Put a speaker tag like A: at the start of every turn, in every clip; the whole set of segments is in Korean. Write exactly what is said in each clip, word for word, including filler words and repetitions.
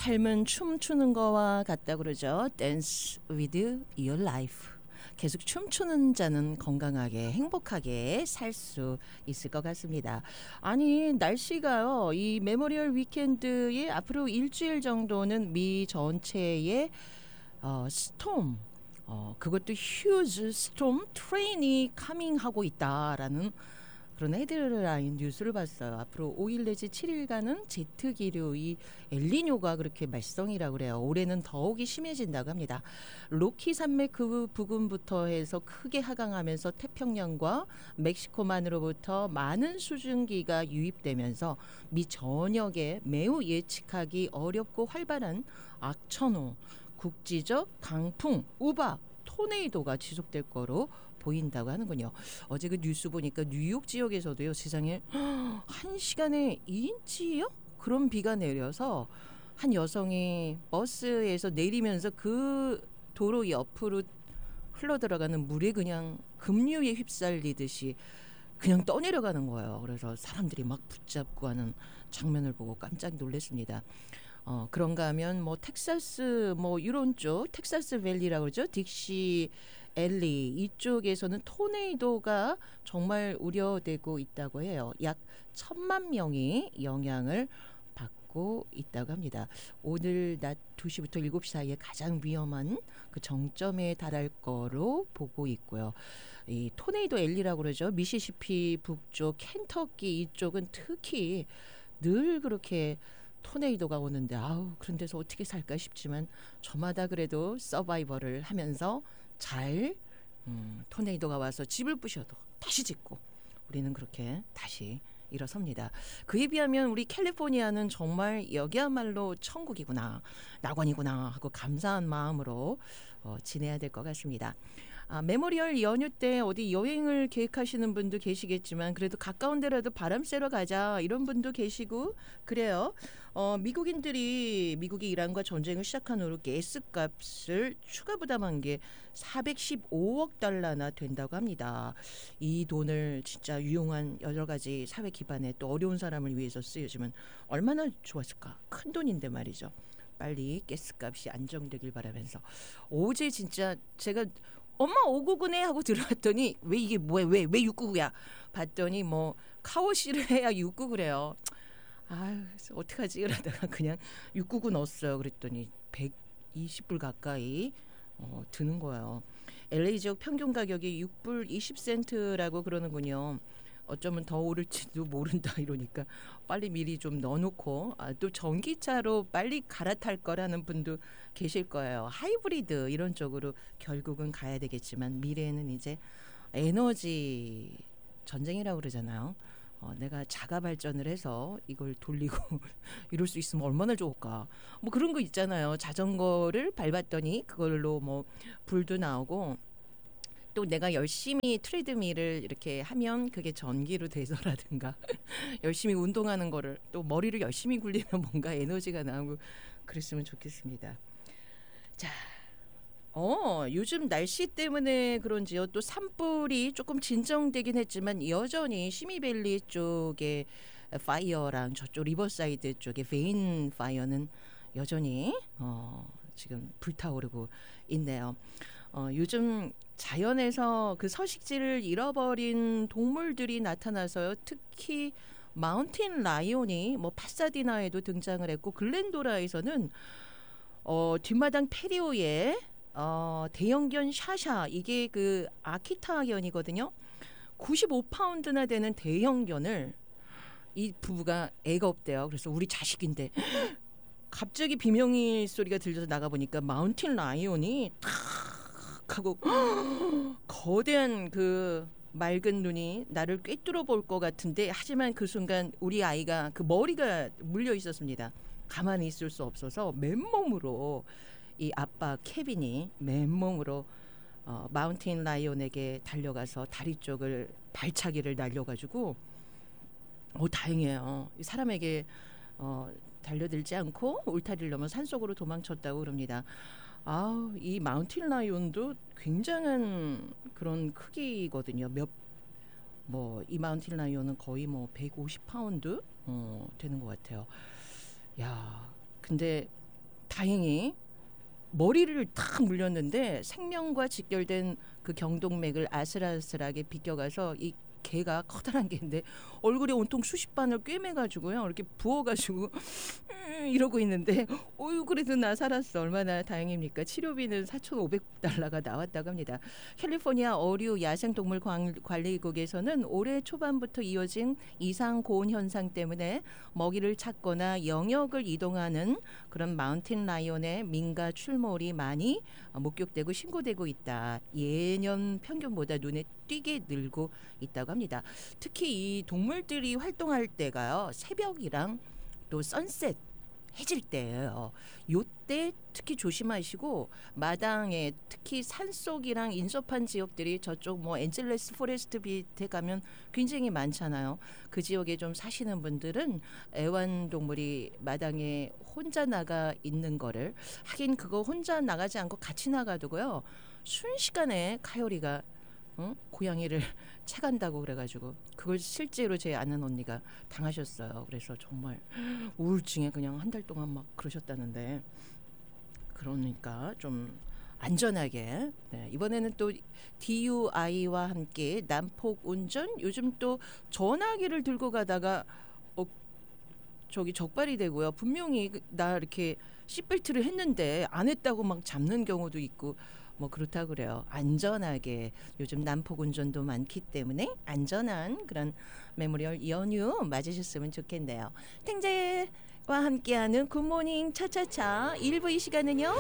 A: 삶은 춤추는 거와 같다 그러죠. Dance with your life. 계속 춤추는 자는 건강하게 행복하게 살 수 있을 것 같습니다. 아니 날씨가요. 이 메모리얼 위켄드에 앞으로 일주일 정도는 미 전체에 어, 스톰 어, 그것도 휴즈 스톰 트레인이 카밍하고 있다라는 그런 헤드라인 뉴스를 봤어요. 앞으로 오 일 내지 칠 일간은 제트 기류의 엘니뇨가 그렇게 말썽이라고 그래요. 올해는 더욱이 심해진다고 합니다. 로키 산맥 그 부근부터 해서 크게 하강하면서 태평양과 멕시코만으로부터 많은 수증기가 유입되면서 미 전역에 매우 예측하기 어렵고 활발한 악천후, 국지적 강풍, 우박, 토네이도가 지속될 거로 보인다고 하는군요. 어제 그 뉴스 보니까 뉴욕 지역에서도요. 세상에 한 시간에 이 인치요? 그런 비가 내려서 한 여성이 버스에서 내리면서 그 도로 옆으로 흘러들어가는 물에 그냥 급류에 휩쓸리듯이 그냥 떠내려가는 거예요. 그래서 사람들이 막 붙잡고 하는 장면을 보고 깜짝 놀랐습니다. 어, 그런가 하면 뭐 텍사스 뭐 이런 쪽 텍사스 밸리라고 그러죠. 딕시 엘리 이쪽에서는 토네이도가 정말 우려되고 있다고 해요. 약 천만 명이 영향을 받고 있다고 합니다. 오늘 낮 두 시부터 일곱 시 사이에 가장 위험한 그 정점에 달할 거로 보고 있고요. 이 토네이도 엘리라고 그러죠. 미시시피 북쪽 켄터키 이쪽은 특히 늘 그렇게 토네이도가 오는데 아우 그런 데서 어떻게 살까 싶지만 저마다 그래도 서바이벌을 하면서 잘 음, 토네이도가 와서 집을 부셔도 다시 짓고 우리는 그렇게 다시 일어섭니다. 그에 비하면 우리 캘리포니아는 정말 여기야말로 천국이구나 낙원이구나 하고 감사한 마음으로 어, 지내야 될 것 같습니다. 아, 메모리얼 연휴 때 어디 여행을 계획하시는 분도 계시겠지만 그래도 가까운 데라도 바람 쐬러 가자 이런 분도 계시고 그래요. 어, 미국인들이 미국이 이란과 전쟁을 시작한 후로 가스값을 추가 부담한 게 사백십오억 달러나 된다고 합니다. 이 돈을 진짜 유용한 여러 가지 사회 기반에 또 어려운 사람을 위해서 쓰여지면 얼마나 좋았을까. 큰 돈인데 말이죠. 빨리 가스값이 안정되길 바라면서 어제 진짜 제가 엄마 오구구네 하고 들어왔더니 왜 이게 뭐야 왜 왜 육구구야 봤더니 뭐 카오시를 해야 육구구래요. 아유 어떡하지 이러다가 그냥 육구구 넣었어요. 그랬더니 백이십 불 가까이 어, 드는 거예요. 엘에이 지역 평균 가격이 육 불 이십 센트라고 그러는군요. 어쩌면 더 오를지도 모른다 이러니까 빨리 미리 좀 넣어놓고 아, 또 전기차로 빨리 갈아탈 거라는 분도 계실 거예요. 하이브리드 이런 쪽으로 결국은 가야 되겠지만 미래에는 이제 에너지 전쟁이라고 그러잖아요. 어, 내가 자가 발전을 해서 이걸 돌리고 이럴 수 있으면 얼마나 좋을까. 뭐 그런 거 있잖아요. 자전거를 밟았더니 그걸로 뭐 불도 나오고 또 내가 열심히 트레드밀을 이렇게 하면 그게 전기로 돼서라든가 열심히 운동하는 거를 또 머리를 열심히 굴리면 뭔가 에너지가 나오고 그랬으면 좋겠습니다. 자, 어 요즘 날씨 때문에 그런지요. 또 산불이 조금 진정되긴 했지만 여전히 시미밸리 쪽에 파이어랑 저쪽 리버사이드 쪽에 베인 파이어는 여전히 어, 지금 불타오르고 있네요. 어, 요즘 자연에서 그 서식지를 잃어버린 동물들이 나타나서요. 특히 마운틴 라이온이 뭐 파사디나에도 등장을 했고 글렌도라에서는 어, 뒷마당 페리오에 어, 대형견 샤샤 이게 그 아키타견이거든요. 구십오 파운드나 되는 대형견을 이 부부가 애가 없대요. 그래서 우리 자식인데 갑자기 비명이 소리가 들려서 나가보니까 마운틴 라이온이 탁 하고 거대한 그 맑은 눈이 나를 꿰뚫어 볼 것 같은데 하지만 그 순간 우리 아이가 그 머리가 물려 있었습니다. 가만히 있을 수 없어서 맨몸으로 이 아빠 케빈이 맨몸으로 어, 마운틴 라이온에게 달려가서 다리 쪽을 발차기를 날려가지고 어, 다행이에요. 사람에게 어, 달려들지 않고 울타리를 넘어 산속으로 도망쳤다고 그럽니다. 아, 이 마운틴 라이온도 굉장한 그런 크기거든요. 몇, 뭐, 이 마운틴 라이온은 거의 뭐 백오십 파운드 어, 되는 것 같아요. 야, 근데 다행히 머리를 탁 물렸는데 생명과 직결된 그 경동맥을 아슬아슬하게 비껴가서 이 개가 커다란 개인데 얼굴에 온통 수십 바늘 꿰매가지고요 이렇게 부어가지고 이러고 있는데 어유 그래도 나 살았어. 얼마나 다행입니까. 치료비는 사천오백 달러가 나왔다고 합니다. 캘리포니아 어류 야생동물 관리국에서는 올해 초반부터 이어진 이상 고온 현상 때문에 먹이를 찾거나 영역을 이동하는 그런 마운틴 라이온의 민가 출몰이 많이 목격되고 신고되고 있다. 예년 평균보다 눈에 띄게 늘고 있다고 합니다. 특히 이 동물들이 활동할 때가요. 새벽이랑 또 선셋 해질 때예요. 요때 특히 조심하시고 마당에 특히 산속이랑 인접한 지역들이 저쪽 뭐 엔젤레스 포레스트 빛에 가면 굉장히 많잖아요. 그 지역에 좀 사시는 분들은 애완동물이 마당에 혼자 나가 있는 거를 하긴 그거 혼자 나가지 않고 같이 나가두고요. 순식간에 카요리가 어? 고양이를 채간다고 그래가지고 그걸 실제로 제 아는 언니가 당하셨어요. 그래서 정말 우울증에 그냥 한 달 동안 막 그러셨다는데 그러니까 좀 안전하게 네, 이번에는 또 디유아이와 함께 난폭 운전 요즘 또 전화기를 들고 가다가 어, 저기 적발이 되고요. 분명히 나 이렇게 시트벨트를 했는데 안 했다고 막 잡는 경우도 있고 뭐 그렇다 그래요. 안전하게 요즘 난폭 운전도 많기 때문에 안전한 그런 메모리얼 연휴 맞으셨으면 좋겠네요. 탱자와 함께하는 굿모닝 차차차 일 부 이 시간은요.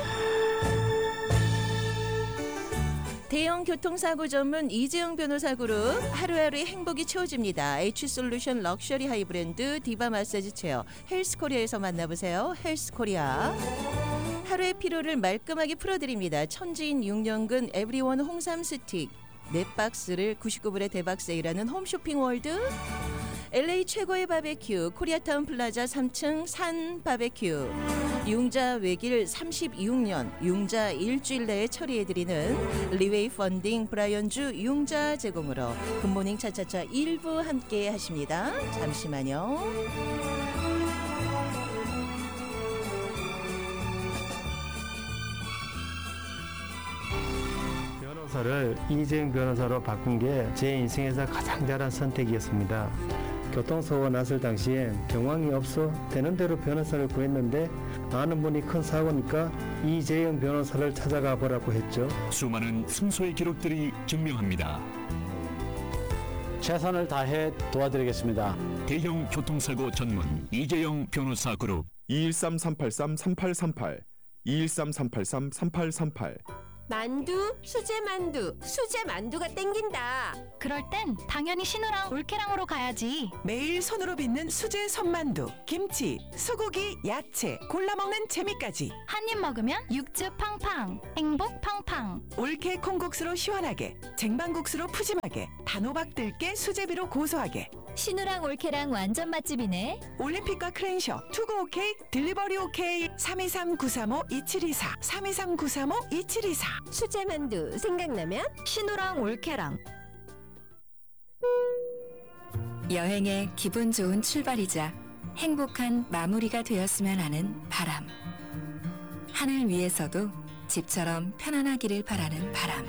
A: 대형 교통사고 전문 이재영 변호사 그룹 하루하루의 행복이 채워집니다. H솔루션 럭셔리 하이브랜드 디바 마사지 체어 헬스코리아에서 만나보세요. 헬스코리아. 하루의 피로를 말끔하게 풀어드립니다. 천지인 육 년근 에브리원 홍삼 스틱 네 박스를 구십구 불에 대박 세일하는 홈쇼핑 월드. 엘에이 최고의 바베큐 코리아타운 플라자 삼 층 산 바베큐. 융자 외길 삼십육 년 융자 일주일 내에 처리해드리는 리웨이 펀딩 브라이언주 융자 제공으로 굿모닝 차차차 일 부 함께 하십니다. 잠시만요.
B: 변호사를 이재영 변호사로 바꾼 게 제 인생에서 가장 잘한 선택이었습니다. 교통사고가 났을 당시에 경황이 없어 되는 대로 변호사를 구했는데 아는 분이 큰 사고니까 이재영 변호사를 찾아가 보라고 했죠.
C: 수많은 승소의 기록들이 증명합니다.
D: 최선을 다해 도와드리겠습니다.
C: 대형 교통사고 전문 이재영 변호사 그룹
E: 이일삼 삼팔삼 삼팔삼팔 이일삼 삼팔삼 삼팔삼팔.
F: 만두, 수제 만두, 수제 만두가 땡긴다.
G: 그럴 땐 당연히 신우랑 올케랑으로 가야지.
H: 매일 손으로 빚는 수제 손만두, 김치, 소고기, 야채, 골라 먹는 재미까지.
G: 한 입 먹으면 육즙 팡팡, 행복 팡팡.
H: 올케 콩국수로 시원하게, 쟁반국수로 푸짐하게, 단호박 들깨 수제비로 고소하게.
G: 신우랑 올케랑 완전 맛집이네.
H: 올림픽과 크랜셔, 투고 오케이, 딜리버리 오케이. 삼이삼 구삼오 이칠이사 삼이삼 구삼오 이칠이사.
F: 수제 만두 생각나면
G: 신우랑 올케랑.
I: 여행의 기분 좋은 출발이자 행복한 마무리가 되었으면 하는 바람. 하늘 위에서도 집처럼 편안하기를 바라는 바람.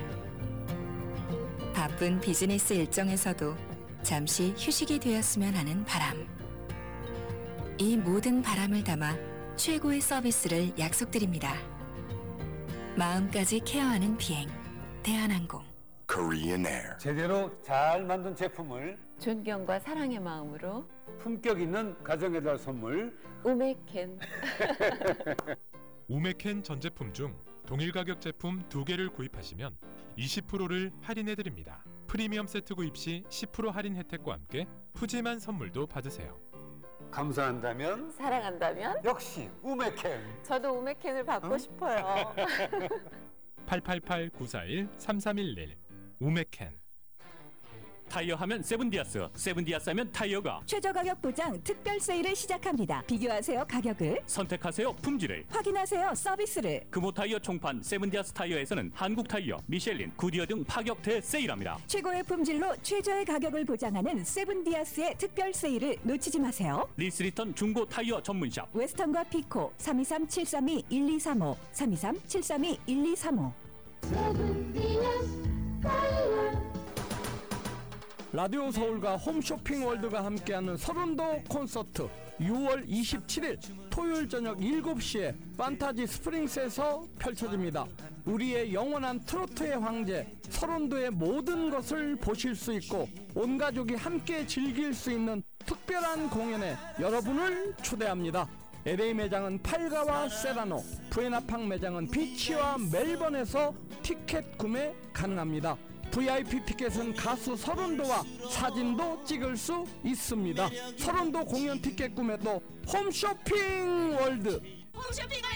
I: 바쁜 비즈니스 일정에서도 잠시 휴식이 되었으면 하는 바람. 이 모든 바람을 담아 최고의 서비스를 약속드립니다. 마음까지 케어하는 비행 대한항공.
J: Korean Air.
D: 제대로 잘 만든 제품을
F: 존경과 사랑의 마음으로
D: 품격 있는 가정에다 선물
F: 우메켄.
K: 우메켄 전 제품 중 동일 가격 제품 두 개를 구입하시면 이십 퍼센트를 할인해드립니다. 프리미엄 세트 구입 시 십 퍼센트 할인 혜택과 함께 푸짐한 선물도 받으세요.
D: 감사한다면
F: 사랑한다면
D: 역시 우메켄.
F: 저도 우메켄을 받고
D: 어?
F: 싶어요.
K: 팔팔팔 구사일 삼삼일일 우메켄.
J: 타이어 하면 세븐디아스, 세븐디아스 하면 타이어가.
L: 최저 가격 보장 특별 세일을 시작합니다. 비교하세요 가격을.
J: 선택하세요 품질을.
L: 확인하세요 서비스를.
J: 금호 타이어 총판 세븐디아스 타이어에서는 한국 타이어, 미셸린, 구디어 등 파격 대세일합니다.
L: 최고의 품질로 최저의 가격을 보장하는 세븐디아스의 특별 세일을 놓치지 마세요.
J: 리스리턴 중고 타이어 전문샵
L: 웨스턴과 피코 삼이삼 칠삼이 일이삼오 삼이삼 칠삼이 일이삼오.
M: 라디오 서울과 홈쇼핑 월드가 함께하는 서른도 콘서트 유월 이십칠일 토요일 저녁 일곱 시에 판타지 스프링스에서 펼쳐집니다. 우리의 영원한 트로트의 황제 서른도의 모든 것을 보실 수 있고 온 가족이 함께 즐길 수 있는 특별한 공연에 여러분을 초대합니다. 엘에이 매장은 팔가와 세라노, 부에나팡 매장은 비치와 멜번에서 티켓 구매 가능합니다. 브이아이피 티켓은 가수 서른도와 사진도 찍을 수 있습니다. 서른도 공연 티켓 구매도 홈쇼핑 월드. 홈쇼핑